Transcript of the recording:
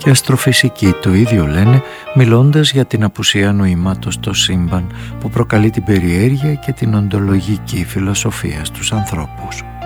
Και αστροφυσικοί το ίδιο λένε, μιλώντας για την απουσία νοήματος στο σύμπαν που προκαλεί την περιέργεια και την οντολογική φιλοσοφία στους ανθρώπους.